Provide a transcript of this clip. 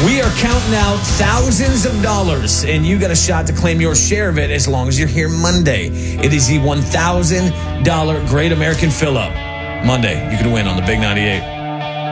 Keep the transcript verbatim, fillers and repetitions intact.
We are counting out thousands of dollars, and you got a shot to claim your share of it as long as you're here Monday. It is the one thousand dollars Great American Fill-Up. Monday, you can win on the Big ninety-eight.